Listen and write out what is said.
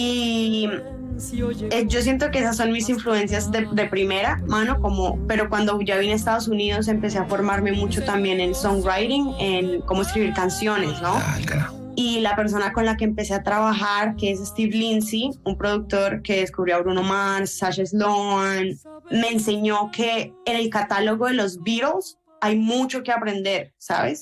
Y yo siento que esas son mis influencias de primera mano, pero cuando ya vine a Estados Unidos empecé a formarme mucho también en songwriting, en cómo escribir canciones, ¿no? Ah, el carajo. Y la persona con la que empecé a trabajar, que es Steve Lindsay, un productor que descubrió a Bruno Mars, Sasha Sloan, me enseñó que en el catálogo de los Beatles hay mucho que aprender, ¿sabes?